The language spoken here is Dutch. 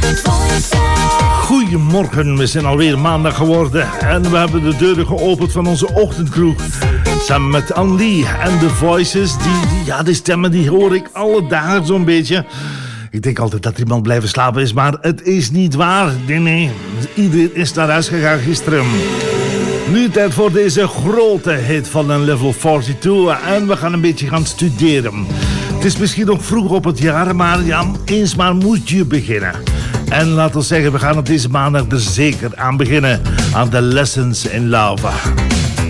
Goedemorgen, we zijn alweer maandag geworden en we hebben de deuren geopend van onze ochtendkroeg. Samen met Anne-Lee en The Voices, die stemmen die hoor ik alle dagen zo'n beetje. Ik denk altijd dat iemand blijven slapen is, maar het is niet waar. Nee, iedereen is naar huis gegaan gisteren. Nu tijd voor deze grote hit van een Level 42 en we gaan een beetje gaan studeren. Het is misschien nog vroeg op het jaar, maar ja, eens maar moet je beginnen. En laten we zeggen, we gaan op deze maandag er zeker aan beginnen. Aan The Lessons in Love.